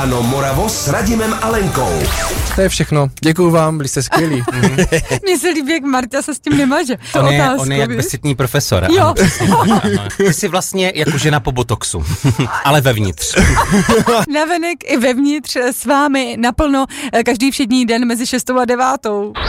Ano, Moravo s Radimem a Lenkou. To je všechno. Děkuju vám, byli jste skvělí. Mně se líbí, jak Marta se s tím nemaže. On je jak bezcitný profesor. Jo. Ano, přesně, ano. Ty jsi vlastně jako žena po botoxu, ale vevnitř. Navenek i vevnitř s vámi naplno každý všední den mezi 6. a 9.